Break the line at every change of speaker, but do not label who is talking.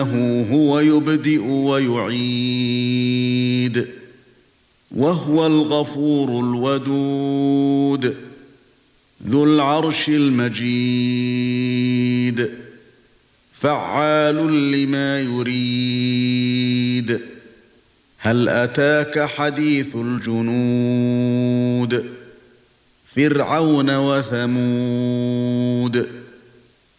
هو يبدئ ويعيد وهو الغفور الودود ذو العرش المجيد فعال لما يريد هل أتاك حديث الجنود فرعون وثمود